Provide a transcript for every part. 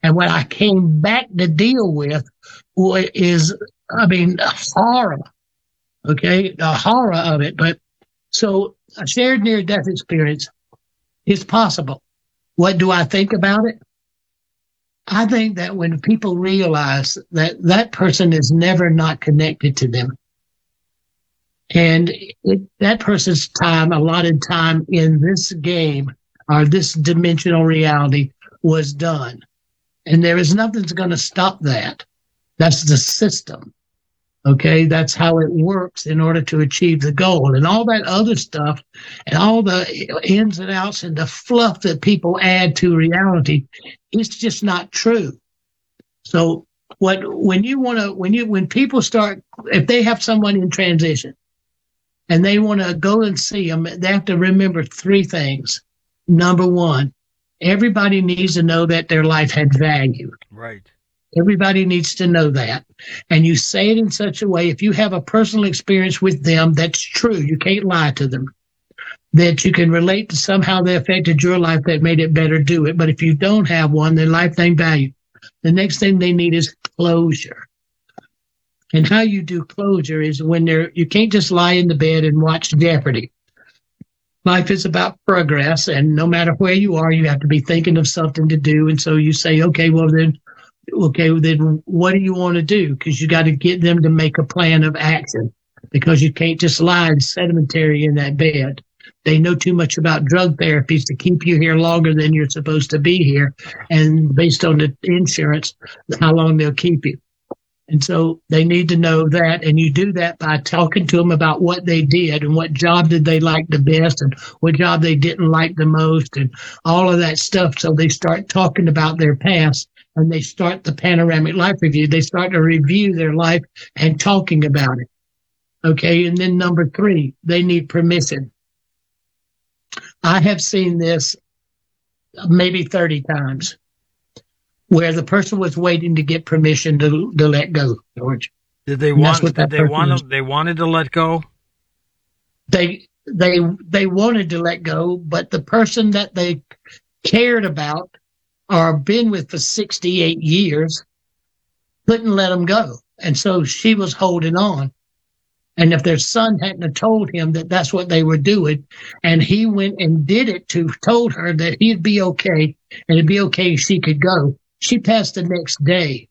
And what I came back to deal with is, horror. Okay, the horror of it. But so a shared near-death experience is possible. What do I think about it? I think that when people realize that that person is never not connected to them, and that person's time, allotted time in this game or this dimensional reality was done. And there is nothing that's going to stop that. That's the system. Okay, that's how it works in order to achieve the goal. And all that other stuff and all the ins and outs and the fluff that people add to reality, it's just not true. So when people start, if they have someone in transition and they want to go and see them, they have to remember three things. Number one, everybody needs to know that their life had value. Right. Everybody needs to know that. And you say it in such a way, if you have a personal experience with them, that's true. You can't lie to them. That you can relate to somehow they affected your life that made it better, do it. But if you don't have one, their life ain't value. The next thing they need is closure. And how you do closure is when you can't just lie in the bed and watch Jeopardy. Life is about progress, and no matter where you are, you have to be thinking of something to do. And so you say, okay, then what do you want to do? Because you got to get them to make a plan of action, because you can't just lie and sedentary in that bed. They know too much about drug therapies to keep you here longer than you're supposed to be here, and based on the insurance, how long they'll keep you. And so they need to know that, and you do that by talking to them about what they did and what job did they like the best and what job they didn't like the most and all of that stuff. So they start talking about their past, and they start the panoramic life review. They start to review their life and talking about it. Okay, and then number three, they need permission. I have seen this maybe 30 times, where the person was waiting to get permission to let go, George. Did they wanted to let go? They wanted to let go, but the person that they cared about or been with for 68 years couldn't let them go. And so she was holding on. And if their son hadn't have told him that that's what they were doing, and he went and did it told her that he'd be okay and it'd be okay if she could go, she passed the next day.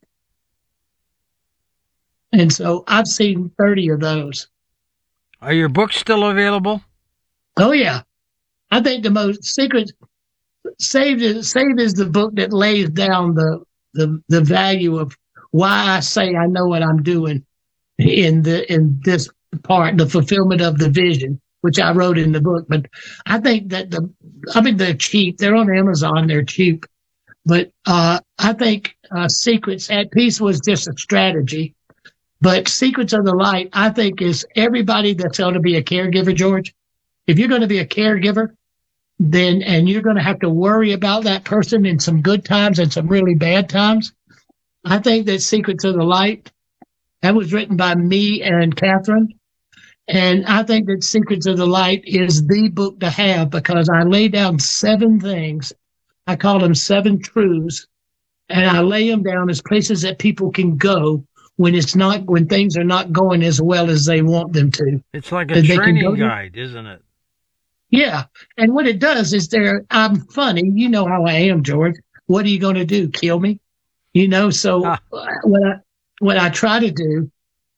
And so I've seen 30 of those. Are your books still available? Oh, yeah. I think the most secret Saved is the book that lays down the value of why I say I know what I'm doing in this part, the fulfillment of the vision, which I wrote in the book. But I think that they're cheap. They're on Amazon. They're cheap. But I think Secrets at Peace was just a strategy. But Secrets of the Light, I think, is everybody that's going to be a caregiver, George. If you're going to be a caregiver, and you're going to have to worry about that person in some good times and some really bad times, I think that Secrets of the Light, that was written by me and Catherine. And I think that Secrets of the Light is the book to have, because I lay down 7 things. I call them 7 truths, and I lay them down as places that people can go when things are not going as well as they want them to. It's like a training guide, isn't it? Yeah. And what it does is I'm funny. You know how I am, George. What are you going to do? Kill me? So what I try to do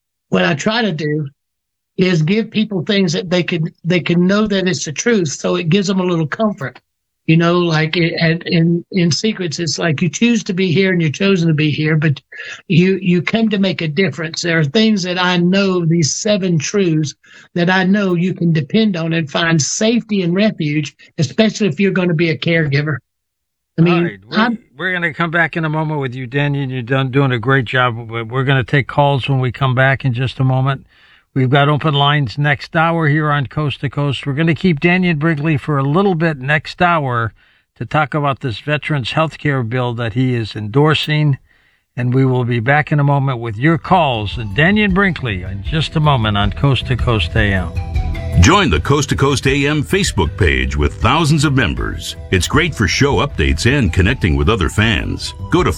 is give people things that they can know that it's the truth. So it gives them a little comfort. Like in Secrets, it's like you choose to be here and you're chosen to be here, but you come to make a difference. There are things that I know, these 7 truths that I know you can depend on and find safety and refuge, especially if you're going to be a caregiver. All right. We're going to come back in a moment with you, Dannion. You're doing a great job. We're going to take calls when we come back in just a moment. We've got open lines next hour here on Coast to Coast. We're going to keep Dannion Brinkley for a little bit next hour to talk about this veterans health care bill that he is endorsing. And we will be back in a moment with your calls. And Dannion Brinkley in just a moment on Coast to Coast AM. Join the Coast to Coast AM Facebook page with thousands of members. It's great for show updates and connecting with other fans. Go to